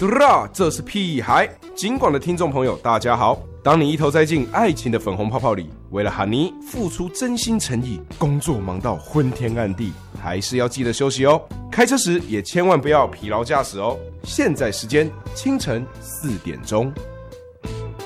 这是屁孩。金广的听众朋友，大家好。当你一头栽进爱情的粉红泡泡里，为了喊你付出真心诚意，工作忙到昏天暗地，还是要记得休息哦。开车时也千万不要疲劳驾驶哦。现在时间清晨4点钟。